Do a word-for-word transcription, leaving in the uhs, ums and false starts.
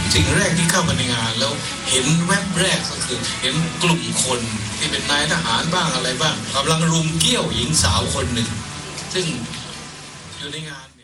สิ่งแรกที่เข้ามาในงานแล้วเห็นแวบแรกก็คือเห็นกลุ่มคนที่เป็นนายทหารบ้างอะไรบ้างกำลังรุมเกี้ยวหญิงสาวคนหนึ่งซึ่งอยู่ในงาน